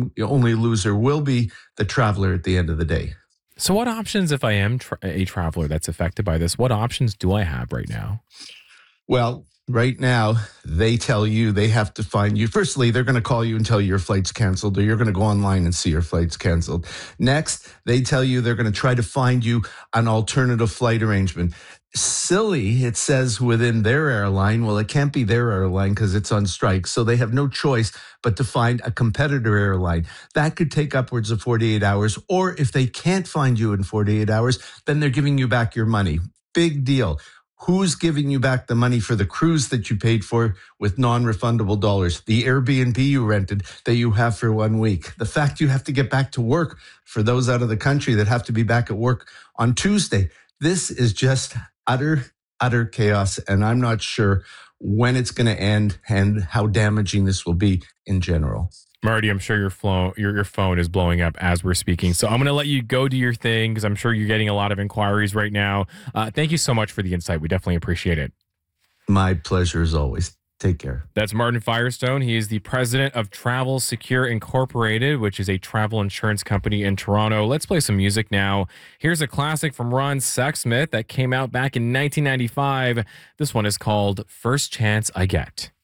the only loser will be the traveler at the end of the day. So what options, if I am a traveler that's affected by this, what options do I have right now? Well, right now, they tell you they have to find you. Firstly, they're going to call you and tell you your flight's canceled, or you're going to go online and see your flight's canceled. Next, they tell you they're going to try to find you an alternative flight arrangement. Silly, it says within their airline. Well, it can't be their airline because it's on strike. So they have no choice but to find a competitor airline. That could take upwards of 48 hours. Or if they can't find you in 48 hours, then they're giving you back your money. Big deal. Who's giving you back the money for the cruise that you paid for with non-refundable dollars? The Airbnb you rented that you have for 1 week. The fact you have to get back to work for those out of the country that have to be back at work on Tuesday. This is just utter chaos. And I'm not sure when it's going to end and how damaging this will be in general. Marty, I'm sure your phone is blowing up as we're speaking. So I'm going to let you go do your thing because I'm sure you're getting a lot of inquiries right now. Thank you so much for the insight. We definitely appreciate it. My pleasure as always. Take care. That's Martin Firestone. He is the president of Travel Secure Incorporated, which is a travel insurance company in Toronto. Let's play some music now. Here's a classic from Ron Sexsmith that came out back in 1995. This one is called First Chance I Get.